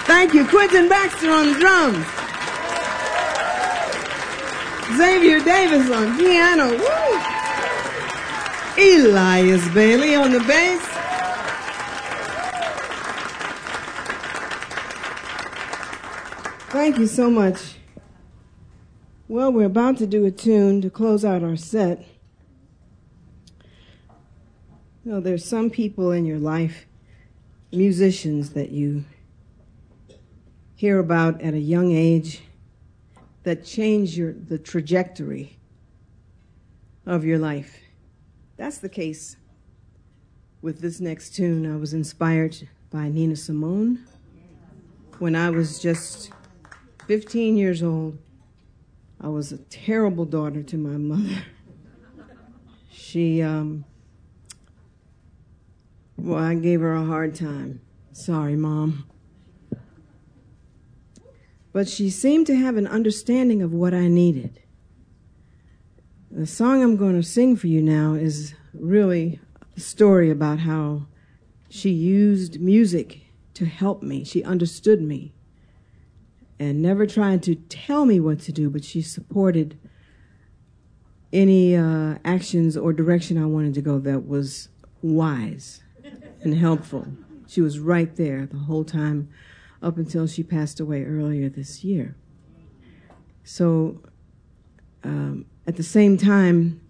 Thank you. Quentin Baxter on the drums. Xavier Davis on piano. Woo! Elias Bailey on the bass. Thank you so much. Well, we're about to do a tune to close out our set. You know, there's some people in your life, musicians that you hear about at a young age that change the trajectory of your life. That's the case with this next tune. I was inspired by Nina Simone when I was just 15 years old. I was a terrible daughter to my mother. She, well, I gave her a hard time. Sorry, Mom. But she seemed to have an understanding of what I needed. The song I'm going to sing for you now is really a story about how she used music to help me. She understood me and never tried to tell me what to do, but she supported any actions or direction I wanted to go that was wise and helpful. She was right there the whole time up until she passed away earlier this year. So at the same time,